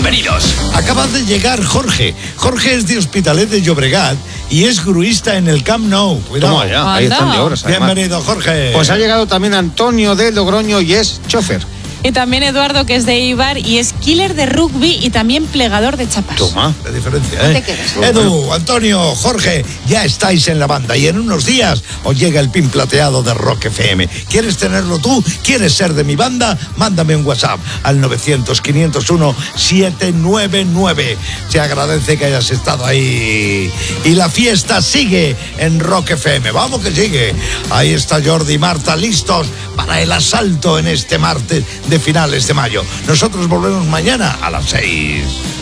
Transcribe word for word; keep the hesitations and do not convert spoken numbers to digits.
bienvenidos. Acaba de llegar Jorge. Jorge es de Hospitalet de Llobregat y es gruista en el Camp Nou. Cuidado. Toma ya, ahí están de horas. Bienvenido, Jorge. Pues ha llegado también Antonio de Logroño y es chofer. Y también Eduardo, que es de Eibar y es killer de rugby y también plegador de chapas. Toma. La diferencia, ¿eh? ¿Dónde quedas? Edu, Antonio, Jorge, ya estáis en la banda y en unos días os llega el pin plateado de Rock F M. ¿Quieres tenerlo tú? ¿Quieres ser de mi banda? Mándame un WhatsApp al novecientos, quinientos uno, setecientos noventa y nueve. Se agradece que hayas estado ahí. Y la fiesta sigue en Rock F M. Vamos que sigue. Ahí está Jordi y Marta listos para el asalto en este martes de finales de mayo. Nosotros volvemos mañana a las seis.